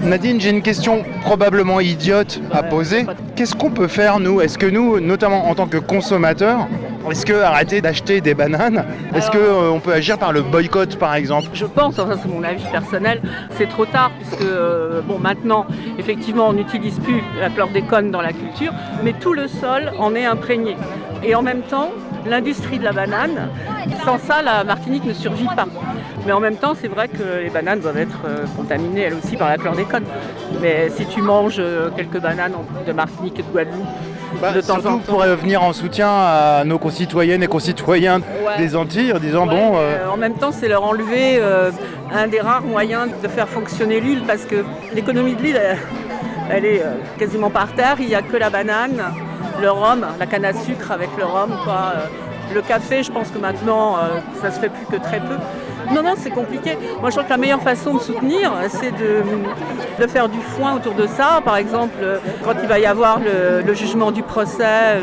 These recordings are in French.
Nadine, j'ai une question probablement idiote à poser. Qu'est-ce qu'on peut faire, nous ? Est-ce que nous, notamment en tant que consommateurs, est-ce que arrêter d'acheter des bananes ? Est-ce qu'on peut agir par le boycott, par exemple ? Je pense, enfin c'est mon avis personnel, c'est trop tard puisque maintenant, effectivement, on n'utilise plus la chlordécone dans la culture, mais tout le sol en est imprégné. Et en même temps, l'industrie de la banane, sans ça, la Martinique ne survit pas. Mais en même temps, c'est vrai que les bananes doivent être contaminées, elles aussi, par la chlordécone. Mais si tu manges quelques bananes de Martinique et de Guadeloupe, de temps en temps... pour venir en soutien à nos concitoyennes et concitoyens des Antilles, en disant En même temps, c'est leur enlever un des rares moyens de faire fonctionner l'huile, parce que l'économie de l'huile, elle est quasiment par terre. Il n'y a que la banane, le rhum, la canne à sucre avec le rhum, quoi. Le café, je pense que maintenant, ça se fait plus que très peu. Non, c'est compliqué. Moi, je crois que la meilleure façon de soutenir, c'est de faire du foin autour de ça. Par exemple, quand il va y avoir le jugement du procès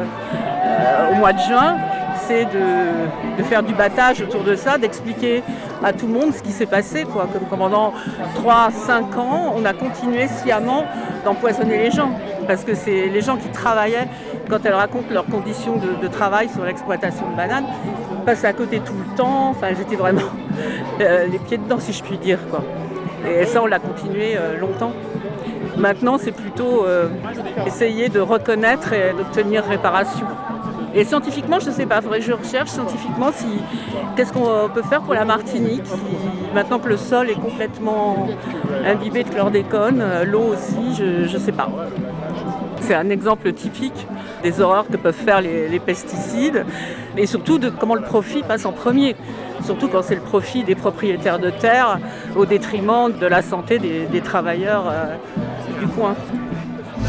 au mois de juin, c'est de faire du battage autour de ça, d'expliquer à tout le monde ce qui s'est passé, quoi. Comme pendant 3-5 ans, on a continué sciemment d'empoisonner les gens. Parce que c'est les gens qui travaillaient, quand elles racontent leurs conditions de travail sur l'exploitation de bananes, passaient à côté tout le temps. Enfin, j'étais vraiment les pieds dedans, si je puis dire, quoi. Et ça, on l'a continué longtemps. Maintenant, c'est plutôt essayer de reconnaître et d'obtenir réparation. Et scientifiquement, je ne sais pas, il faudrait que je recherche scientifiquement qu'est-ce qu'on peut faire pour la Martinique, maintenant que le sol est complètement imbibé de chlordécone, l'eau aussi, je ne sais pas. C'est un exemple typique des horreurs que peuvent faire les pesticides et surtout de comment le profit passe en premier. Surtout quand c'est le profit des propriétaires de terre au détriment de la santé des travailleurs du coin.